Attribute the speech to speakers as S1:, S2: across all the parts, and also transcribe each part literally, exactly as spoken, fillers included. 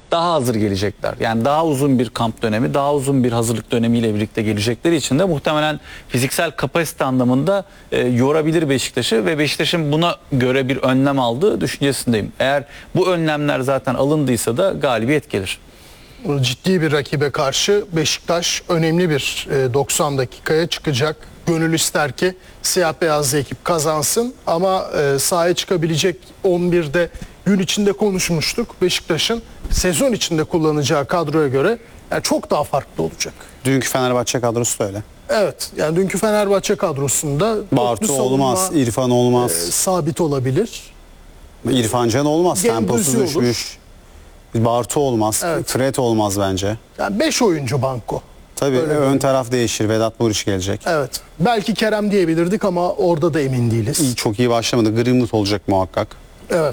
S1: daha hazır gelecekler. Yani daha uzun bir kamp dönemi, daha uzun bir hazırlık dönemiyle birlikte gelecekleri için de muhtemelen fiziksel kapasite anlamında e, yorabilir Beşiktaş'ı ve Beşiktaş'ın buna göre bir önlem aldığı düşüncesindeyim. Eğer bu önlemler zaten alındıysa da galibiyet gelir.
S2: Ciddi bir rakibe karşı Beşiktaş önemli bir doksan dakikaya çıkacak. Gönül ister ki siyah beyazlı ekip kazansın ama sahaya çıkabilecek on birde gün içinde konuşmuştuk. Beşiktaş'ın sezon içinde kullanacağı kadroya göre yani çok daha farklı olacak.
S3: Dünkü Fenerbahçe kadrosu da öyle.
S2: Evet, yani dünkü Fenerbahçe kadrosunda
S3: Bartu olmaz, İrfan olmaz.
S2: E, sabit olabilir.
S3: İrfan Can olmaz, temposu
S2: Gendüzi
S3: düşmüş. Bartu olmaz,
S2: Evet.
S3: Fred olmaz bence.
S2: Yani beş oyuncu banko.
S3: Tabii
S2: Öyle
S3: ön
S2: böyle.
S3: taraf değişir, Vedat Muriç gelecek.
S2: Evet. Belki Kerem diyebilirdik ama orada da emin değiliz.
S3: İyi, çok iyi başlamadı, Greenwood olacak muhakkak.
S2: Evet.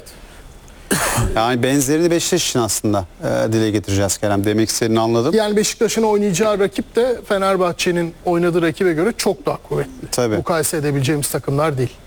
S3: Yani benzerini Beşiktaş için aslında e, dile getireceğiz Kerem. Demek istediğini anladım.
S2: Yani Beşiktaş'ın oynayacağı rakip de Fenerbahçe'nin oynadığı rakibe göre çok daha kuvvetli.
S3: Tabii.
S2: Mukayese edebileceğimiz takımlar değil.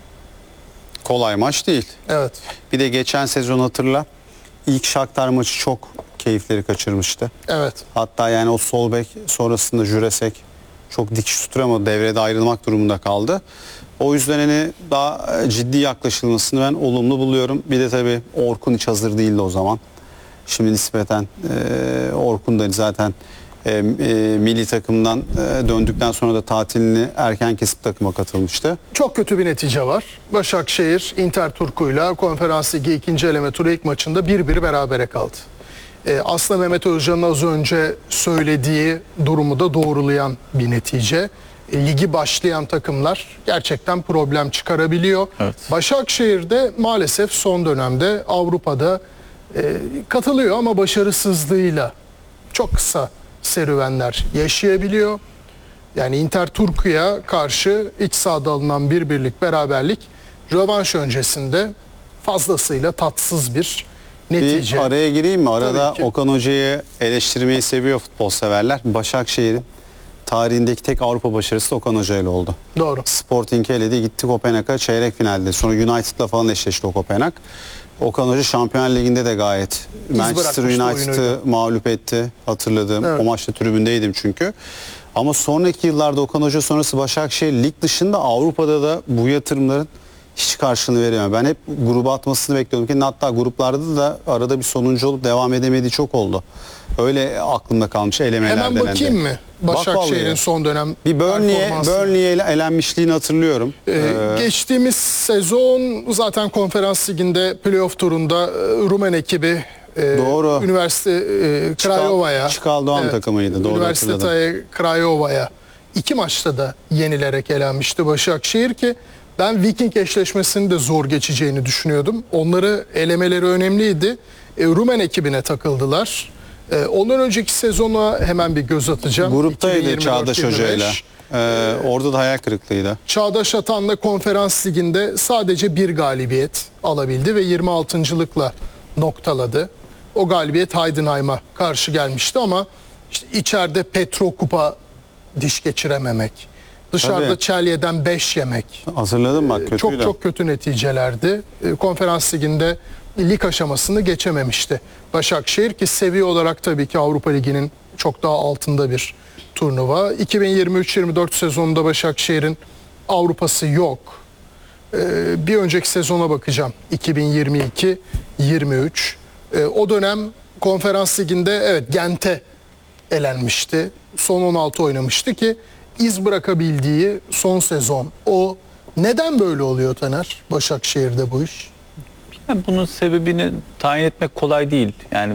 S3: Kolay maç değil.
S2: Evet.
S3: Bir de geçen sezon hatırla. İlk Shakhtar maçı çok keyifleri kaçırmıştı.
S2: Evet.
S3: Hatta yani o sol bek sonrasında Jurasek çok dikiş tutturamadı. Devrede ayrılmak durumunda kaldı. O yüzden hani daha ciddi yaklaşılmasını ben olumlu buluyorum. Bir de tabii Orkun hiç hazır değildi o zaman. Şimdi nispeten e, Orkun da zaten e, e, milli takımdan e, döndükten sonra da tatilini erken kesip takıma katılmıştı.
S2: Çok kötü bir netice var. Başakşehir Inter Turku'yla Konferans Ligi ikinci eleme turu ilk maçında bir bir berabere kaldı. Ee, aslında Mehmet Özcan'ın az önce söylediği durumu da doğrulayan bir netice. E, ligi başlayan takımlar gerçekten problem çıkarabiliyor.
S1: Evet.
S2: Başakşehir'de maalesef son dönemde Avrupa'da e, katılıyor ama başarısızlığıyla çok kısa serüvenler yaşayabiliyor. Yani Inter Turku'ya karşı iç sahada alınan bir birlik beraberlik rövanş öncesinde fazlasıyla tatsız bir netice.
S3: Bir araya gireyim mi? Arada
S2: Tabii ki.
S3: Okan Hoca'yı eleştirmeyi seviyor futbol severler. Başakşehir'in tarihindeki tek Avrupa başarısı da Okan Hoca ile oldu.
S2: Doğru.
S3: Sporting eledi, gitti Kopenhag'a çeyrek finalde. Sonra United'la falan eşleşti o Kopenhag. Okan Hoca Şampiyonlar Ligi'nde de gayet Manchester
S2: bırakmıştı
S3: United'ı
S2: oyunu.
S3: mağlup etti. Hatırladım.
S2: Evet.
S3: O maçta tribündeydim çünkü. Ama sonraki yıllarda Okan Hoca sonrası Başakşehir lig dışında Avrupa'da da bu yatırımların hiç karşılığını veremiyor. Ben hep gruba atmasını bekliyordum ki hatta gruplarda da arada bir sonuncu olup devam edemediği çok oldu. Öyle aklımda kalmış elemelerden.
S2: Hemen bakayım mı?
S3: Bak
S2: Başakşehir'in
S3: vallahi.
S2: son dönem
S3: Bir Burnley'e
S2: performansı.
S3: Burnley'e elenmişliğini hatırlıyorum.
S2: Ee,
S3: Ee,
S2: geçtiğimiz sezon zaten Konferans Ligi'nde playoff turunda e, Rumen ekibi e,
S3: Doğru.
S2: Üniversite e, Craiova'ya
S3: Çıkal Doğan takımıydı, doğru
S2: Üniversite Craiova'ya iki maçta da yenilerek elenmişti Başakşehir ki ben Viking eşleşmesini de zor geçeceğini düşünüyordum. Onları elemeleri önemliydi. E, Rumen ekibine takıldılar. E, ondan önceki sezona hemen bir göz atacağım.
S3: Gruptaydı
S2: iki bin yirmi dört
S3: Çağdaş
S2: yirmi beş.
S3: Hoca'yla. Ee, orada da hayal kırıklığıydı.
S2: Çağdaş Atan'la Konferans Ligi'nde sadece bir galibiyet alabildi ve yirmi altıncılıkla noktaladı. O galibiyet Heidenheim'a karşı gelmişti ama işte içeride Petro Kupa diş geçirememek, dışarıda
S3: Tabii.
S2: Çelye'den beş yemek.
S3: Hatırladım bak, kötüydü.
S2: Çok çok kötü neticelerdi. E, Konferans Ligi'nde lig aşamasını geçememişti Başakşehir ki seviye olarak tabii ki Avrupa Ligi'nin çok daha altında bir turnuva. iki bin yirmi üç yirmi dört sezonunda Başakşehir'in Avrupa'sı yok. Ee, bir önceki sezona bakacağım. iki bin yirmi iki yirmi üç. Ee, o dönem Konferans Ligi'nde evet Gent'e elenmişti. Son on altı oynamıştı ki iz bırakabildiği son sezon. O neden böyle oluyor Taner? Başakşehir'de bu iş.
S1: Yani bunun sebebini tayin etmek kolay değil. Yani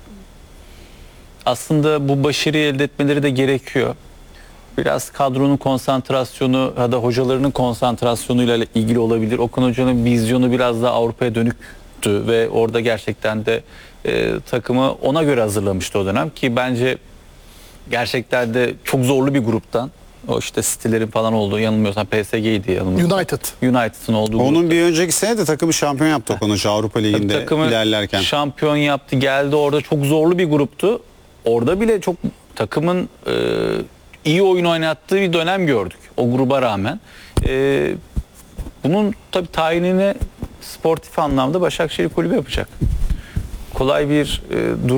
S1: aslında bu başarıyı elde etmeleri de gerekiyor. Biraz kadronun konsantrasyonu ya da hocalarının konsantrasyonuyla ilgili olabilir. Okan Hoca'nın vizyonu biraz daha Avrupa'ya dönüktü ve orada gerçekten de e, takımı ona göre hazırlamıştı o dönem ki bence gerçekten de çok zorlu bir gruptan, o işte City'lerin falan olduğu, yanılmıyorsam P S G'ydi yanılmıyorsam.
S2: United.
S1: United'ın olduğu
S3: Onun
S1: grupta.
S3: bir önceki sene de takımı şampiyon yaptı Okan Hoca Avrupa Ligi'nde
S1: Takımı
S3: ilerlerken.
S1: şampiyon yaptı, geldi, orada çok zorlu bir gruptu. Orada bile çok takımın e, iyi oyun oynattığı bir dönem gördük o gruba rağmen. E, bunun tabii tayinini sportif anlamda Başakşehir Kulübü yapacak. Kolay bir e, durum